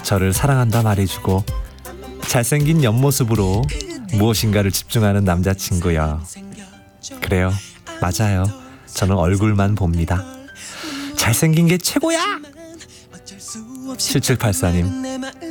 저를 사랑한다 말해주고 잘생긴 옆모습으로 무엇인가를 집중하는 남자친구요. 그래요, 맞아요. 저는 얼굴만 봅니다. 잘생긴 게 최고야! 7784님,